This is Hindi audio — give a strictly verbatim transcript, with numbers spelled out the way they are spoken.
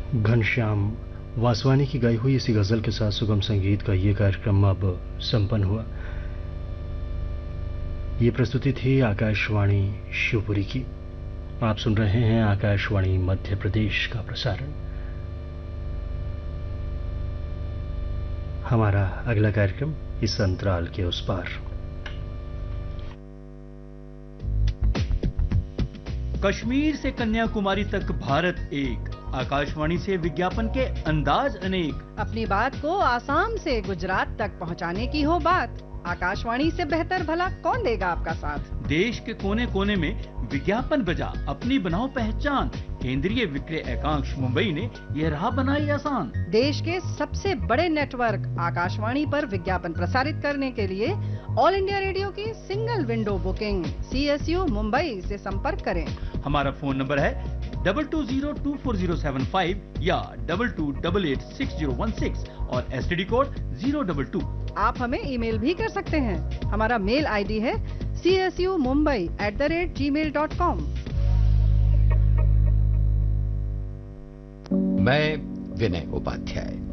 घनश्याम वासवानी की गाई हुई इसी गजल के साथ सुगम संगीत का ये कार्यक्रम अब संपन्न हुआ। ये प्रस्तुति थी आकाशवाणी शिवपुरी की। आप सुन रहे हैं आकाशवाणी मध्य प्रदेश का प्रसारण। हमारा अगला कार्यक्रम इस अंतराल के उस पार। कश्मीर से कन्याकुमारी तक भारत एक, आकाशवाणी से विज्ञापन के अंदाज अनेक। अपनी बात को आसाम से गुजरात तक पहुंचाने की हो बात, आकाशवाणी से बेहतर भला कौन देगा आपका साथ। देश के कोने कोने में विज्ञापन बजा, अपनी बनाओ पहचान। केंद्रीय विक्रय एकांश मुंबई ने यह राह बनाई आसान। देश के सबसे बड़े नेटवर्क आकाशवाणी पर विज्ञापन प्रसारित करने के लिए ऑल इंडिया रेडियो की single window booking C S U Mumbai से संपर्क करें। हमारा फोन नंबर है double two zero to four zero seven five या double two double eight six zero one six और S T D code zero double two. आप हमें ईमेल भी कर सकते हैं। हमारा मेल आईडी है C S U Mumbai at the rate ji mail dot com. मैं विनय उपाध्याय।